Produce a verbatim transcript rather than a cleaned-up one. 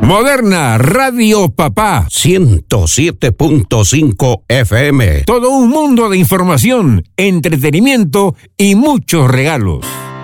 Moderna Radio Papá ciento siete punto cinco F M. Todo un mundo de información, entretenimiento y muchos regalos.